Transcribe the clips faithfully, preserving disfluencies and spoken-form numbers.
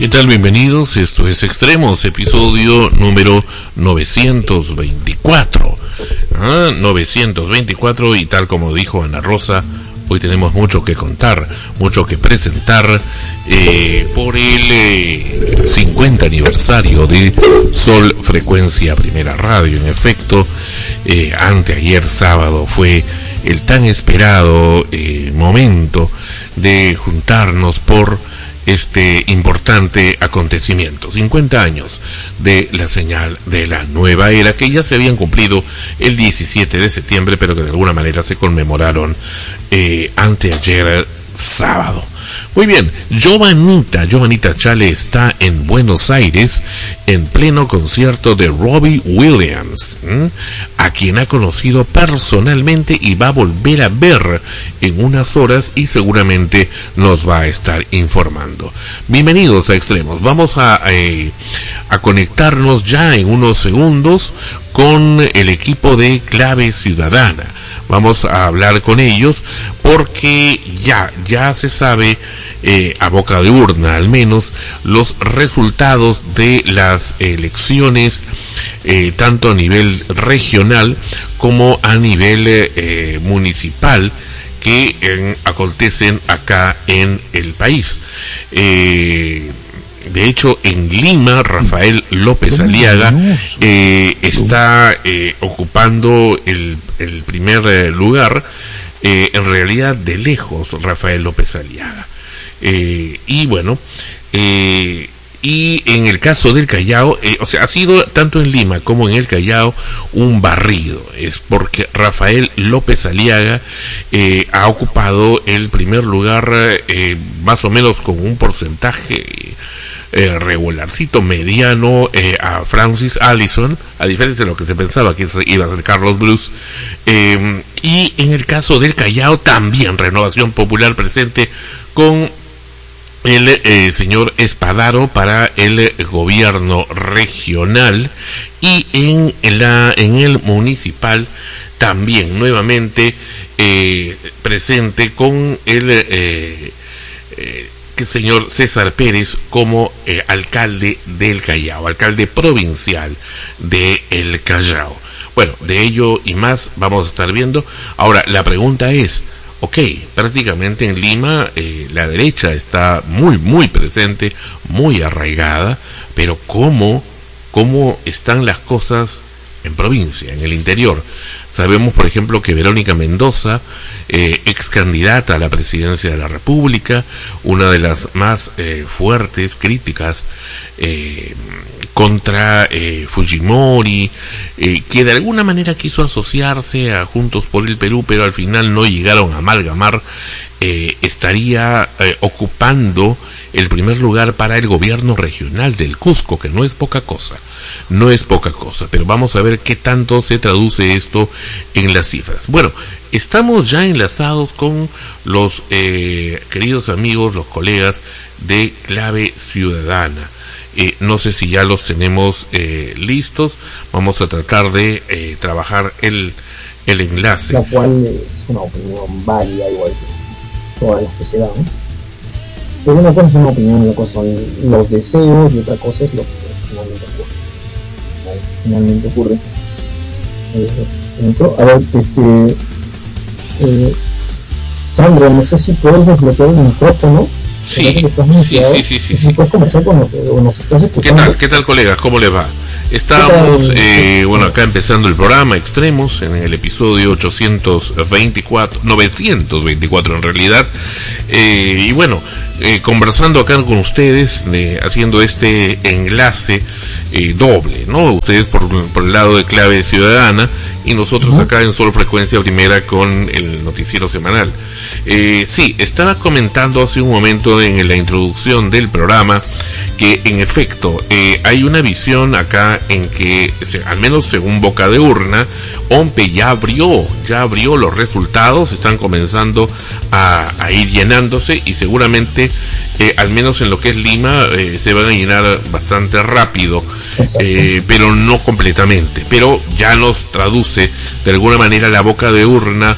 ¿Qué tal? Bienvenidos, esto es Extremos, episodio número novecientos veinticuatro. ¿Ah? novecientos veinticuatro, y tal como dijo Ana Rosa, hoy tenemos mucho que contar, mucho que presentar eh, por el eh, cincuenta aniversario de Sol Frecuencia Primera Radio. En efecto, eh, anteayer sábado fue el tan esperado eh, momento de juntarnos por este importante acontecimiento. cincuenta años de la señal de la nueva era, que ya se habían cumplido el diecisiete de septiembre, pero que de alguna manera se conmemoraron eh, anteayer sábado. Muy bien, Giovanita, Giovanita Chale está en Buenos Aires en pleno concierto de Robbie Williams, ¿m? a quien ha conocido personalmente y va a volver a ver en unas horas y seguramente nos va a estar informando. Bienvenidos a Extremos, vamos a, eh, a conectarnos ya en unos segundos con el equipo de Clave Ciudadana. Vamos a hablar con ellos porque ya, ya se sabe, eh, a boca de urna al menos, los resultados de las elecciones, eh, tanto a nivel regional como a nivel eh, municipal, que eh, acontecen acá en el país. Eh, De hecho, en Lima, Rafael López Aliaga eh, está eh, ocupando el, el primer eh, lugar, eh, en realidad de lejos, Rafael López Aliaga. Eh, y bueno, eh, y en el caso del Callao, eh, o sea, ha sido tanto en Lima como en el Callao un barrido. Es porque Rafael López Aliaga eh, ha ocupado el primer lugar eh, más o menos con un porcentaje Eh, regularcito, mediano, eh, a Francis Allison, a diferencia de lo que se pensaba que iba a ser Carlos Bruce. Eh, y en el caso del Callao también Renovación Popular presente con el eh, señor Espadaro para el eh, gobierno regional, y en la en el municipal también nuevamente eh, presente con el eh, eh, que señor César Pérez como eh, alcalde del Callao, alcalde provincial de El Callao. Bueno, de ello y más vamos a estar viendo. Ahora, la pregunta es, ok, prácticamente en Lima eh, la derecha está muy, muy presente, muy arraigada, pero ¿cómo, cómo están las cosas en provincia, en el interior? Sabemos, por ejemplo, que Verónica Mendoza, eh, ex candidata a la presidencia de la República, una de las más eh, fuertes críticas eh, contra eh, Fujimori, eh, que de alguna manera quiso asociarse a Juntos por el Perú, pero al final no llegaron a amalgamar, eh, estaría eh, ocupando el primer lugar para el gobierno regional del Cusco, que no es poca cosa, no es poca cosa, pero vamos a ver qué tanto se traduce esto en las cifras. Bueno, estamos ya enlazados con los eh, queridos amigos, los colegas de Clave Ciudadana. Eh, no sé si ya los tenemos eh, listos. Vamos a tratar de eh, trabajar el, el enlace. La cual es una opinión válida, igual que toda la sociedad, ¿no? Pero una cosa es una opinión, una cosa son los deseos y otra cosa es lo que finalmente ocurre. ¿Vale? Finalmente ocurre. Eh, dentro, a ver, este. Eh, Sandro, no sé si puedes desbloquear el micrófono. Sí, sí, sí, sí, sí, si puedes conversar con nosotros, o nos estás escuchando. ¿Qué tal, qué tal, colegas? ¿Cómo les va? Estamos, eh, bueno, acá empezando el programa Extremos en el episodio ochocientos veinticuatro, novecientos veinticuatro en realidad, eh, y bueno, eh, conversando acá con ustedes, eh, haciendo este enlace eh, doble, ¿no? Ustedes por, por el lado de Clave Ciudadana y nosotros acá en Sol Frecuencia Primera con el noticiero semanal. Eh, sí, estaba comentando hace un momento en la introducción del programa que en efecto eh, hay una visión acá en que, al menos según boca de urna, OMPE ya abrió, ya abrió los resultados, están comenzando a, a ir llenándose y seguramente, eh, al menos en lo que es Lima, eh, se van a llenar bastante rápido, eh, pero no completamente, pero ya nos traduce de alguna manera la boca de urna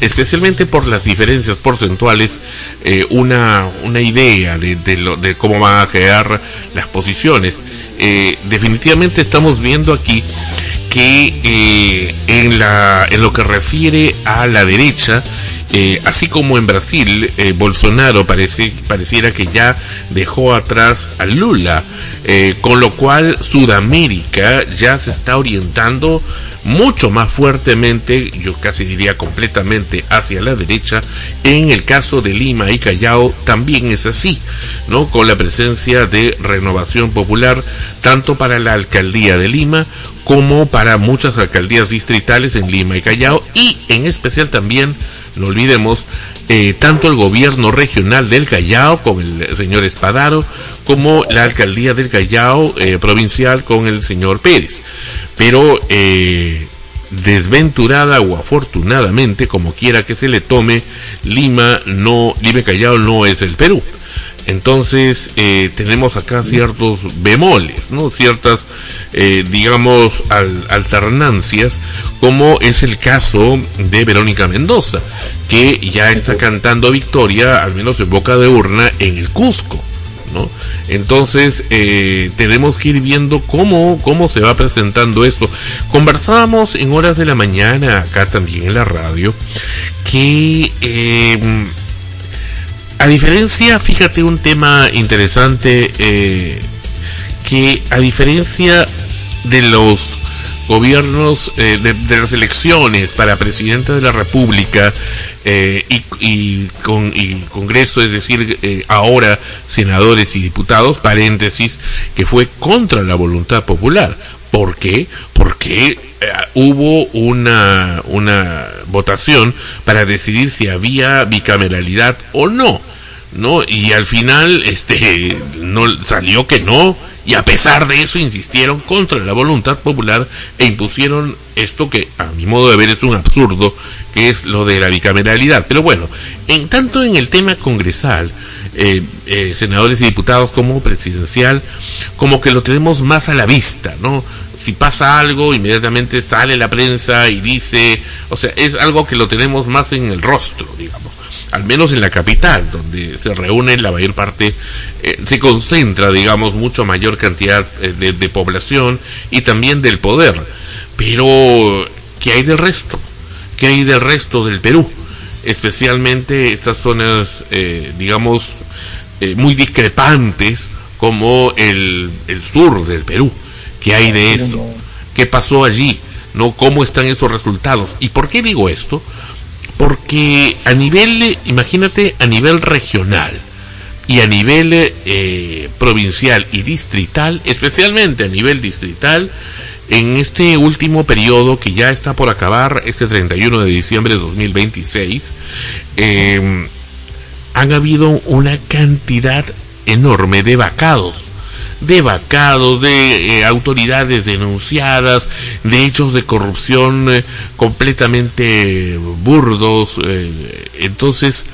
especialmente por las diferencias porcentuales, eh, una una idea de, de, lo, de cómo van a quedar las posiciones. Eh, definitivamente estamos viendo aquí que eh, en la en lo que refiere a la derecha, eh, así como en Brasil, eh, Bolsonaro parece pareciera que ya dejó atrás a Lula, eh, con lo cual Sudamérica ya se está orientando mucho más fuertemente, yo casi diría completamente, hacia la derecha. En el caso de Lima y Callao también es así, ¿no? Con la presencia de Renovación Popular, tanto para la alcaldía de Lima como para muchas alcaldías distritales en Lima y Callao, y en especial también, no olvidemos, eh, tanto el gobierno regional del Callao con el señor Espadaro, como la alcaldía del Callao eh, provincial con el señor Pérez. Pero eh, desventurada o afortunadamente, como quiera que se le tome, Lima no, Lima y Callao no es el Perú. Entonces eh, tenemos acá ciertos bemoles, ¿no? Ciertas, eh, digamos, al, alternancias, como es el caso de Verónica Mendoza, que ya está cantando victoria, al menos en boca de urna, en el Cusco, ¿no? Entonces eh, tenemos que ir viendo cómo, cómo se va presentando esto. Conversábamos en horas de la mañana, acá también en la radio, que... Eh, a diferencia, fíjate un tema interesante, eh, que a diferencia de los gobiernos, eh, de, de las elecciones para presidente de la República eh, y, y, con, y Congreso, es decir, eh, ahora senadores y diputados, paréntesis, que fue contra la voluntad popular. ¿Por qué? Porque eh, hubo una, una votación para decidir si había bicameralidad o no, ¿no? Y al final, este, no salió que no, y a pesar de eso insistieron contra la voluntad popular e impusieron esto que, a mi modo de ver, es un absurdo, que es lo de la bicameralidad. Pero bueno, en tanto en el tema congresal, eh, eh, senadores y diputados como presidencial, como que lo tenemos más a la vista, ¿no? Si pasa algo, inmediatamente sale la prensa y dice, o sea, es algo que lo tenemos más en el rostro, digamos, al menos en la capital, donde se reúne la mayor parte, eh, se concentra, digamos, mucho mayor cantidad eh, de, de población y también del poder. Pero, ¿qué hay del resto? ¿Qué hay del resto del Perú? Especialmente estas zonas, eh, digamos, eh, muy discrepantes, como el, el sur del Perú. ¿Qué hay de eso? ¿Qué pasó allí? ¿No? ¿Cómo están esos resultados? ¿Y por qué digo esto? Porque a nivel, imagínate, a nivel regional y a nivel eh, provincial y distrital, especialmente a nivel distrital, en este último periodo que ya está por acabar, este treinta y uno de diciembre de dos mil veintiséis, eh, han habido una cantidad enorme de vacados. de vacados, de eh, autoridades denunciadas, de hechos de corrupción eh, completamente burdos. Eh, entonces,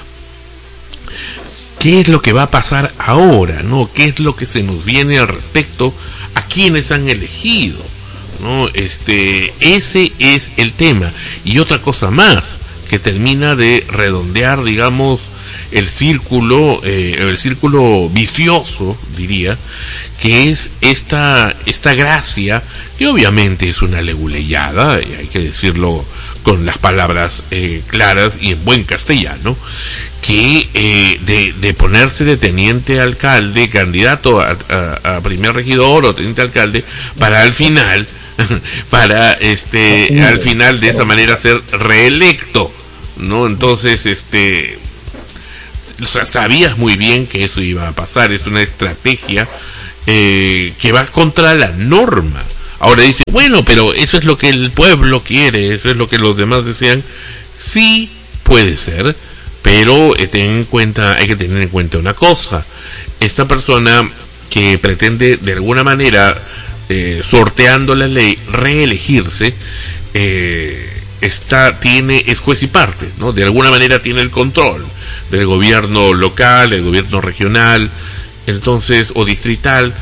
¿qué es lo que va a pasar ahora, no? ¿Qué es lo que se nos viene al respecto? ¿A quiénes han elegido? ¿No? Este, ese es el tema. Y otra cosa más, que termina de redondear, digamos, el círculo, eh, el círculo vicioso, diría, que es esta, esta gracia, que obviamente es una leguleyada, hay que decirlo con las palabras eh, claras y en buen castellano, que eh, de, de ponerse de teniente alcalde, candidato a, a, a primer regidor o teniente alcalde, para al final, para este, al final de esa manera ser reelecto, ¿no? Entonces, este, o sea, sabías muy bien que eso iba a pasar. Es una estrategia eh, que va contra la norma. Ahora dice, bueno, pero eso es lo que el pueblo quiere, eso es lo que los demás desean. Sí, puede ser, pero eh, ten en cuenta, hay que tener en cuenta una cosa. Esta persona que pretende de alguna manera, eh, sorteando la ley, reelegirse, eh, está, tiene, es juez y parte, ¿no? De alguna manera tiene el control del gobierno local, el gobierno regional, entonces, o distrital.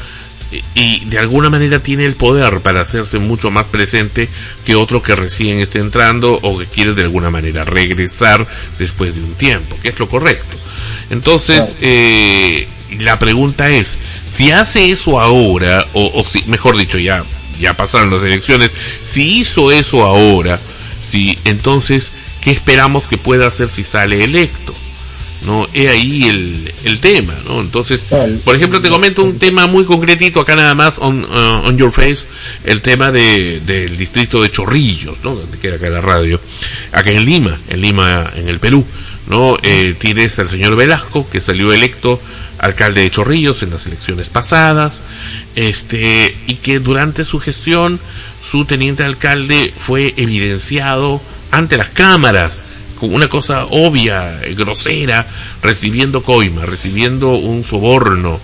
y de alguna manera tiene el poder para hacerse mucho más presente que otro que recién esté entrando o que quiere de alguna manera regresar después de un tiempo, que es lo correcto. Entonces, eh, la pregunta es, si hace eso ahora, o, o si, mejor dicho, ya, ya pasaron las elecciones, si hizo eso ahora, si, entonces, ¿qué esperamos que pueda hacer si sale electo? No, he ahí el, el tema, ¿no? Entonces, por ejemplo, te comento un tema muy concretito acá nada más, on, uh, on your face, el tema de del distrito de Chorrillos, ¿no? Donde queda acá la radio, acá en Lima, en Lima, en el Perú, ¿no? Eh, tienes al señor Velasco, que salió electo alcalde de Chorrillos en las elecciones pasadas, este, y que durante su gestión, su teniente alcalde fue evidenciado ante las cámaras, con una cosa obvia, grosera, recibiendo coima, recibiendo un soborno,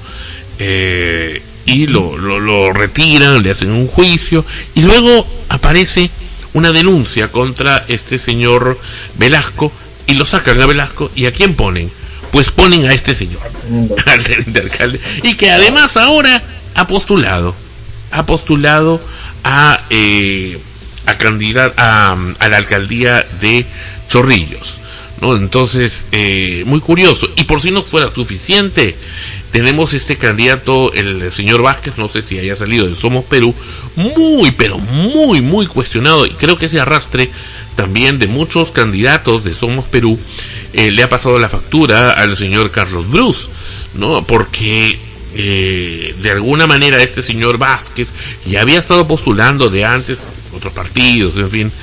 eh, y lo, lo, lo retiran, le hacen un juicio, y luego aparece una denuncia contra este señor Velasco, y lo sacan a Velasco, ¿y a quién ponen? Pues ponen a este señor, al teniente alcalde, y que además ahora ha postulado, ha postulado a, eh, a candidato a, a la alcaldía de Chorrillos, ¿no? Entonces, eh, muy curioso. Y por si no fuera suficiente, tenemos este candidato, el señor Vázquez, no sé si haya salido de Somos Perú, muy, pero muy, muy cuestionado, y creo que ese arrastre también de muchos candidatos de Somos Perú eh, le ha pasado la factura al señor Carlos Bruce, ¿no? Porque eh, de alguna manera este señor Vázquez ya había estado postulando de antes otros partidos, en fin,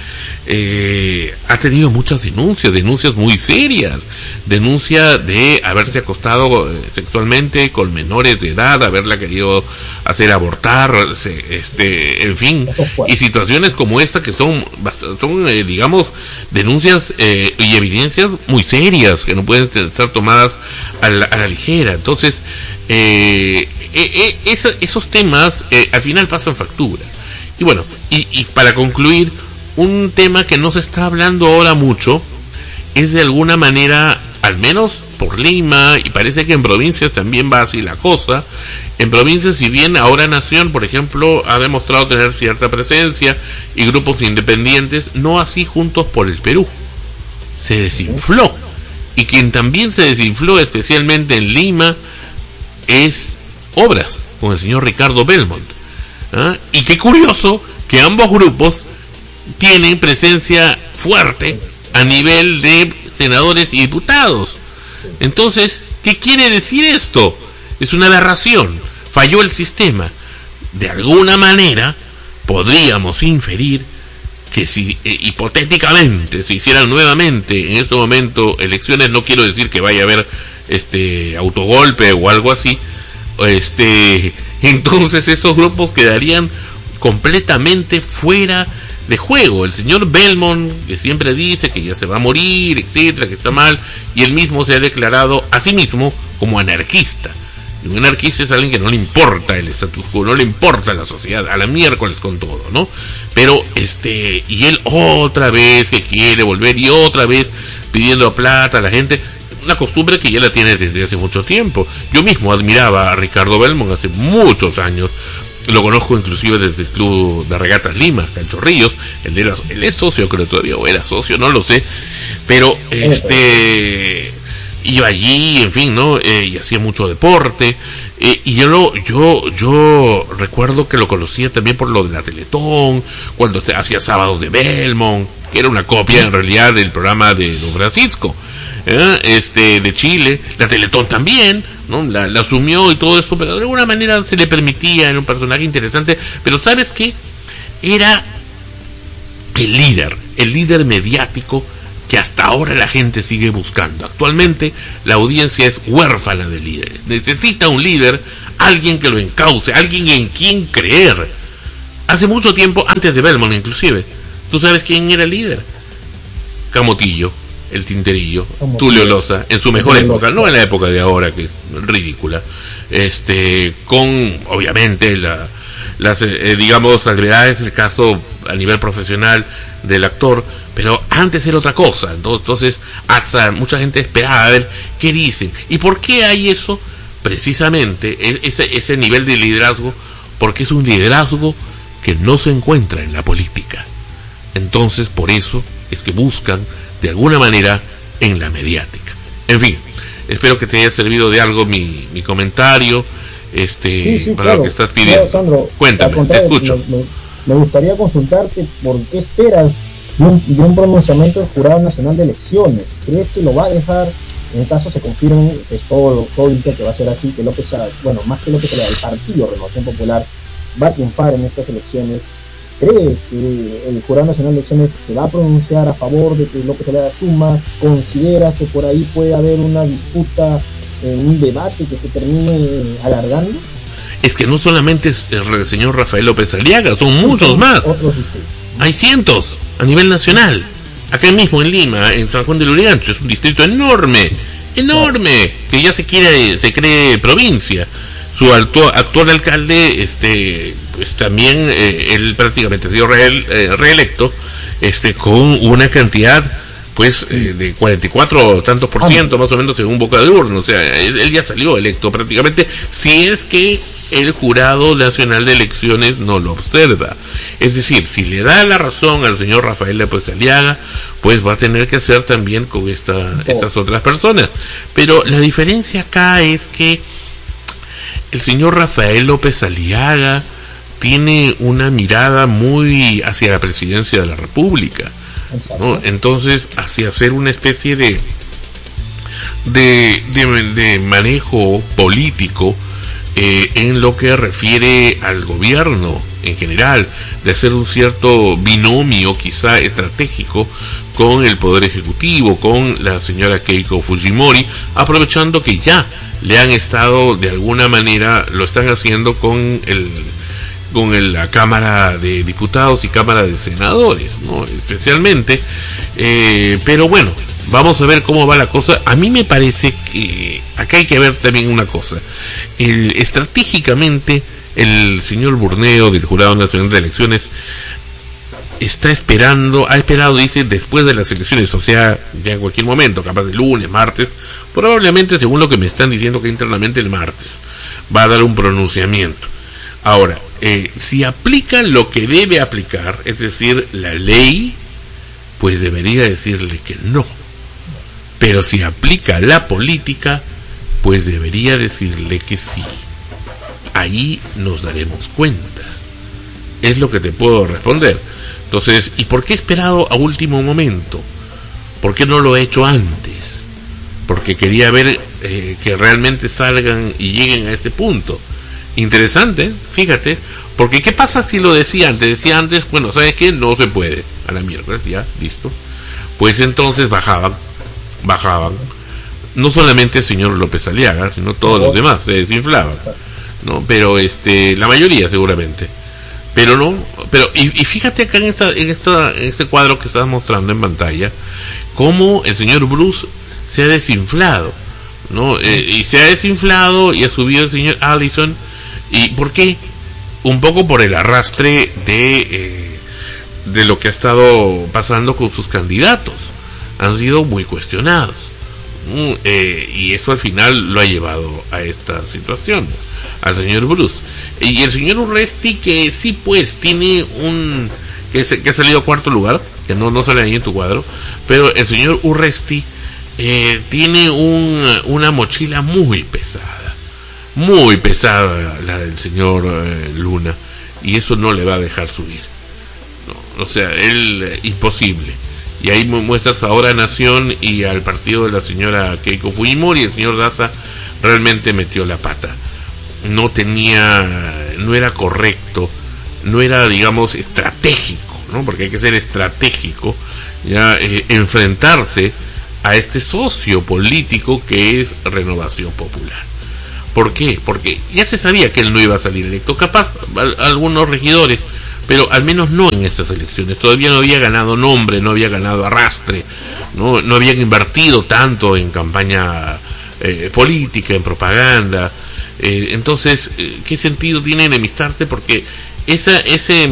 eh, ha tenido muchas denuncias, denuncias muy serias, denuncia de haberse acostado eh, sexualmente con menores de edad, haberla querido hacer abortar, este, en fin, y situaciones como esta que son, son eh, digamos, denuncias eh, y evidencias muy serias que no pueden ser tomadas a la, a la ligera. Entonces, eh, eh, eh, esa, esos temas eh, al final pasan factura. Y bueno, y, y para concluir, un tema que no se está hablando ahora mucho es de alguna manera, al menos por Lima, y parece que en provincias también va así la cosa. En provincias, si bien ahora Nación, por ejemplo, ha demostrado tener cierta presencia y grupos independientes, no así Juntos por el Perú. Se desinfló. Y quien también se desinfló, especialmente en Lima, es Obras, con el señor Ricardo Belmont. ¿Ah? Y qué curioso que ambos grupos tienen presencia fuerte a nivel de senadores y diputados. Entonces, ¿qué quiere decir esto? Es una aberración, falló el sistema. De alguna manera podríamos inferir que si eh, hipotéticamente se hicieran nuevamente en este momento elecciones, no quiero decir que vaya a haber este autogolpe o algo así, este entonces estos grupos quedarían completamente fuera de juego. El señor Belmont, que siempre dice que ya se va a morir, etcétera, que está mal, y él mismo se ha declarado a sí mismo como anarquista. Y un anarquista es alguien que no le importa el status quo, no le importa la sociedad, a la miércoles con todo, ¿no? Pero, este, y él otra vez que quiere volver, y otra vez pidiendo plata a la gente, una costumbre que ya la tiene desde hace mucho tiempo. Yo mismo admiraba a Ricardo Belmont hace muchos años, lo conozco inclusive desde el Club de Regatas Lima, en Chorrillos. Él era, él es socio, creo todavía, o era socio, no lo sé, pero este iba allí, en fin, ¿no? Eh, y hacía mucho deporte, eh, y yo lo, yo, yo recuerdo que lo conocía también por lo de la Teletón, cuando se hacía Sábados de Belmont, que era una copia en realidad del programa de Don Francisco, ¿eh? este, de Chile. La Teletón también, ¿no? La, la asumió y todo esto, pero de alguna manera se le permitía, era un personaje interesante, pero ¿sabes qué? Era el líder, el líder mediático que hasta ahora la gente sigue buscando. Actualmente la audiencia es huérfana de líderes, necesita un líder, alguien que lo encauce, alguien en quien creer. Hace mucho tiempo, antes de Belmont inclusive, ¿tú sabes quién era el líder? Camotillo, el Tinterillo, Camotillo. Tulio Loza, en su mejor Tulio época, Loza. No en la época de ahora, que es ridícula, este, con obviamente la, las, eh, digamos, salvedades, el caso a nivel profesional del actor, pero antes era otra cosa. Entonces hasta mucha gente esperaba a ver qué dicen. ¿Y por qué hay eso? precisamente ese, ese nivel de liderazgo, porque es un liderazgo que no se encuentra en la política. Entonces, por eso es que buscan, de alguna manera, en la mediática. En fin, espero que te haya servido de algo mi, mi comentario, este, sí, sí, para claro, lo que estás pidiendo. claro, Sandro, cuéntame, te escucho. Me, me, me gustaría consultarte por qué esperas de un, de un pronunciamiento del Jurado Nacional de Elecciones. ¿Crees que lo va a dejar, en caso se confirme, pues todo, todo indica que va a ser así, que López, bueno, más que López, el partido Renovación Popular va a triunfar en estas elecciones? ¿Crees que el Jurado Nacional de Elecciones se va a pronunciar a favor de que López Aliaga suma? ¿Consideras que por ahí puede haber una disputa, eh, un debate que se termine alargando? Es que no solamente es el señor Rafael López Aliaga, son muchos más. Hay cientos a nivel nacional. Acá mismo en Lima, en San Juan de Lurigancho, es un distrito enorme, enorme, que ya se quiere, se cree provincia. Su actual, actual alcalde, este, pues también eh, él prácticamente ha sido re, eh, reelecto, este, con una cantidad, pues, eh, de cuarenta y cuatro tantos por ciento, más o menos, según boca de urna. O sea, él, él ya salió electo prácticamente, si es que el Jurado Nacional de Elecciones no lo observa. Es decir, si le da la razón al señor Rafael López Aliaga, pues va a tener que hacer también con esta, estas otras personas. Pero la diferencia acá es que el señor Rafael López Aliaga tiene una mirada muy hacia la presidencia de la República, ¿no? Entonces, hacia hacer una especie de de, de, de manejo político eh, en lo que refiere al gobierno en general, de hacer un cierto binomio quizá estratégico con el Poder Ejecutivo, con la señora Keiko Fujimori, aprovechando que ya le han estado, de alguna manera, lo están haciendo con el con el, la Cámara de Diputados y Cámara de Senadores, ¿no? Especialmente, eh, pero bueno, vamos a ver cómo va la cosa. A mí me parece que acá hay que ver también una cosa. El, estratégicamente, el señor Burneo del Jurado Nacional de Elecciones está esperando, ha esperado, dice, después de las elecciones, o sea, ya en cualquier momento, capaz de lunes, martes, probablemente, según lo que me están diciendo, que internamente el martes va a dar un pronunciamiento. Ahora, eh, si aplica lo que debe aplicar, es decir, la ley, pues debería decirle que no. Pero si aplica la política, pues debería decirle que sí. Ahí nos daremos cuenta. Es lo que te puedo responder. Entonces, ¿y por qué he esperado a último momento? ¿Por qué no lo he hecho antes? Porque quería ver eh, que realmente salgan y lleguen a este punto. Interesante, fíjate, porque ¿qué pasa si lo decía antes? Decía antes, bueno, ¿sabes qué? No se puede, a la miércoles, ya, listo. Pues entonces bajaban, bajaban, no solamente el señor López Aliaga, sino todos los demás, se desinflaban, ¿no? Pero este, la mayoría seguramente. Pero no, pero y, y fíjate acá en esta, en esta, en este cuadro que estás mostrando en pantalla, cómo el señor Bruce se ha desinflado, ¿no? Eh, y se ha desinflado y ha subido el señor Allison. ¿Y por qué? Un poco por el arrastre de eh, de lo que ha estado pasando con sus candidatos. Han sido muy cuestionados, ¿no? eh, y eso al final lo ha llevado a esta situación, al señor Bruce. Y el señor Urresti, que sí, pues, tiene un... que, se, que ha salido a cuarto lugar, que no, no sale ahí en tu cuadro, pero el señor Urresti eh, tiene un, una mochila muy pesada, muy pesada la del señor eh, Luna, y eso no le va a dejar subir, no, o sea, él, eh, imposible. Y ahí muestras ahora a Nación y al partido de la señora Keiko Fujimori. El señor Daza realmente metió la pata. No tenía, no era correcto, no era, digamos, estratégico, ¿no? Porque hay que ser estratégico, ya, eh, enfrentarse a este socio político que es Renovación Popular. ¿Por qué? Porque ya se sabía que él no iba a salir electo, capaz al, algunos regidores, pero al menos no en estas elecciones. Todavía no había ganado nombre, no había ganado arrastre, no, no habían invertido tanto en campaña eh, política, en propaganda. Eh, entonces, ¿qué sentido tiene enemistarte? Porque esa, ese,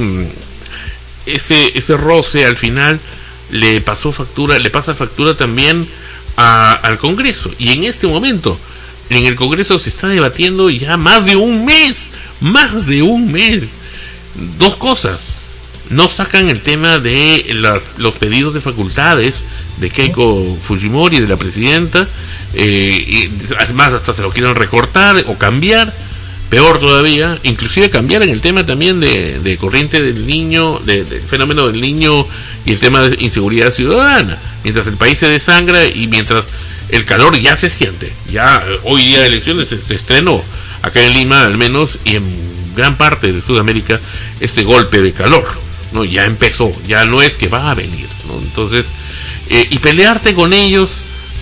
ese, ese roce al final le pasó factura, le pasa factura también a, al Congreso. Y en este momento, en el Congreso se está debatiendo ya más de un mes, más de un mes. Dos cosas: no sacan el tema de las, los pedidos de facultades de Keiko Fujimori, de la presidenta, eh, y además hasta se lo quieren recortar o cambiar, peor todavía, inclusive cambiar en el tema también de, de corriente del niño, de, del fenómeno del niño y el tema de inseguridad ciudadana, mientras el país se desangra y mientras el calor ya se siente. Ya hoy día de elecciones se, se estrenó acá en Lima al menos, y en gran parte de Sudamérica, este golpe de calor, ¿no? Ya empezó, ya no es que va a venir, ¿no? Entonces, eh, y pelearte con ellos